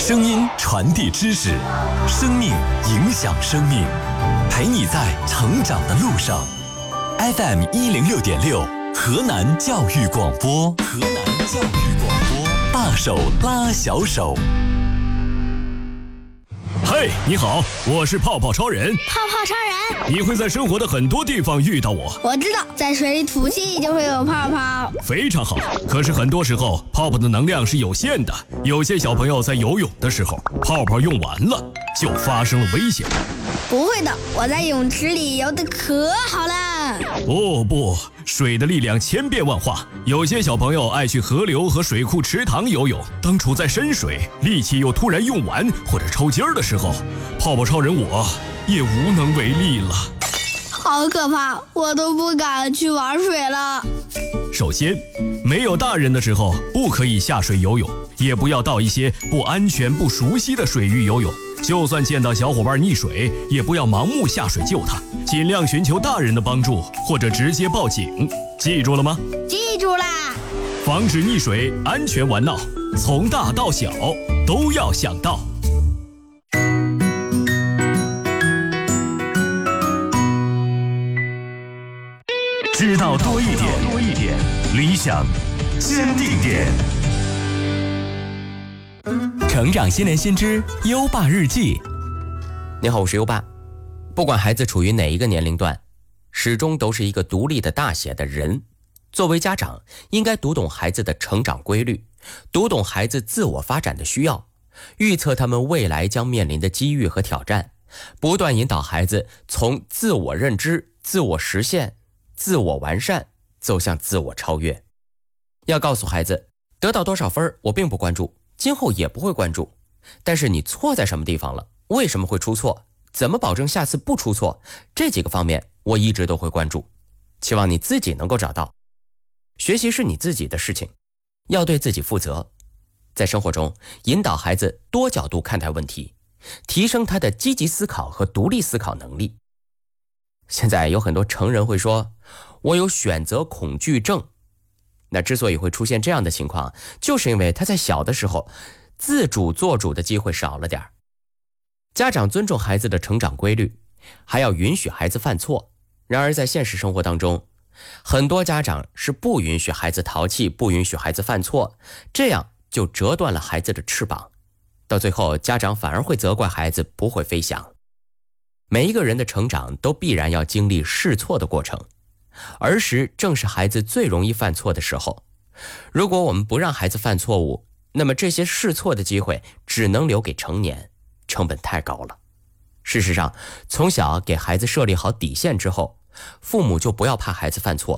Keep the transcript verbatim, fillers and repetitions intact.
声音传递知识，生命影响生命，陪你在成长的路上。F M 一零六点六，河南教育广播，河南教育广播，大手拉小手。 嘿，你好，我是泡泡超人。 泡泡超人， 你会在生活的很多地方遇到我。 我知道，在水里吐气就会有泡泡。 非常好，可是很多时候泡泡的能量是有限的，有些小朋友在游泳的时候，泡泡用完了，就发生了危险。 不会的，我在泳池里游得可好了。 哦不，水的力量千变万化，有些小朋友爱去河流和水库池塘游泳，当处在深水，力气又突然用完或者抽筋儿的时候，泡泡超人我也无能为力了。 好可怕，我都不敢去玩水了。 首先，没有大人的时候不可以下水游泳，也不要到一些不安全不熟悉的水域游泳。就算见到小伙伴溺水，也不要盲目下水救他，尽量寻求大人的帮助，或者直接报警。记住了吗？ 记住啦！ 防止溺水，安全玩闹，从大到小都要想到。 知道多一点，多一点，理想坚定点。成长新年新知优爸日记。 你好，我是优爸。不管孩子处于哪一个年龄段，始终都是一个独立的大写的人。作为家长，应该读懂孩子的成长规律，读懂孩子自我发展的需要，预测他们未来将面临的机遇和挑战，不断引导孩子从自我认知、自我实现、自我完善走向自我超越。要告诉孩子，得到多少分我并不关注，今后也不会关注，但是你错在什么地方了，为什么会出错，怎么保证下次不出错，这几个方面我一直都会关注，期望你自己能够找到。学习是你自己的事情，要对自己负责。在生活中，引导孩子多角度看待问题，提升他的积极思考和独立思考能力。现在有很多成人会说，我有选择恐惧症。那之所以会出现这样的情况，就是因为他在小的时候自主做主的机会少了点。家长尊重孩子的成长规律，还要允许孩子犯错。然而在现实生活当中，很多家长是不允许孩子淘气，不允许孩子犯错，这样就折断了孩子的翅膀。到最后，家长反而会责怪孩子不会飞翔。每一个人的成长都必然要经历试错的过程，儿时正是孩子最容易犯错的时候。如果我们不让孩子犯错误，那么这些试错的机会只能留给成年，成本太高了。事实上，从小给孩子设立好底线之后，父母就不要怕孩子犯错，